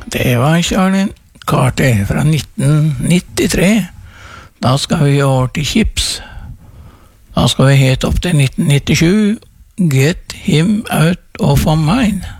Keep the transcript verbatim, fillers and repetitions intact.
Det var Charlie Carter fra nitten nittitre. Da skal vi over til Chips. Da skal vi helt opp til nitten nittisju. Get him out of my mind.